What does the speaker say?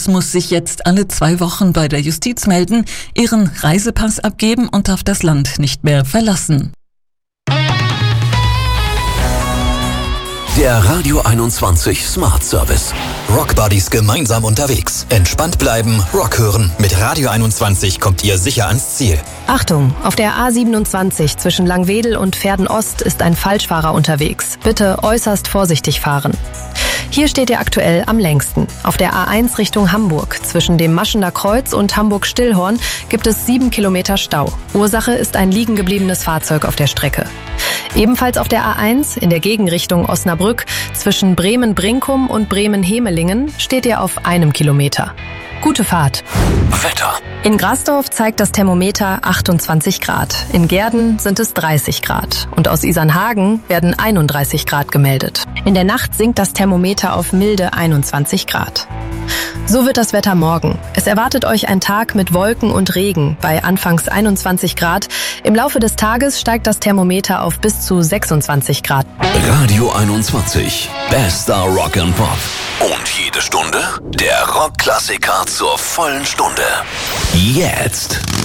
Schulz muss sich jetzt alle 2 Wochen bei der Justiz melden, ihren Reisepass abgeben und darf das Land nicht mehr verlassen. Der Radio 21 Smart Service. Rock Buddies gemeinsam unterwegs. Entspannt bleiben, Rock hören. Mit Radio 21 kommt ihr sicher ans Ziel. Achtung, auf der A27 zwischen Langwedel und Verden-Ost ist ein Falschfahrer unterwegs. Bitte äußerst vorsichtig fahren. Hier steht ihr aktuell am längsten. Auf der A1 Richtung Hamburg. Zwischen dem Maschener Kreuz und Hamburg-Stillhorn gibt es 7 Kilometer Stau. Ursache ist ein liegen gebliebenes Fahrzeug auf der Strecke. Ebenfalls auf der A1 in der Gegenrichtung Osnabrück zwischen Bremen-Brinkum und Bremen-Hemelingen steht ihr auf 1 Kilometer. Gute Fahrt. Wetter. In Grasdorf zeigt das Thermometer 28 Grad. In Gehrden sind es 30 Grad. Und aus Isernhagen werden 31 Grad gemeldet. In der Nacht sinkt das Thermometer auf milde 21 Grad. So wird das Wetter morgen. Es erwartet euch ein Tag mit Wolken und Regen bei anfangs 21 Grad. Im Laufe des Tages steigt das Thermometer auf bis zu 26 Grad. Radio 21. Bester Rock and Pop. Und jede Stunde der Rockklassiker zur vollen Stunde. Jetzt.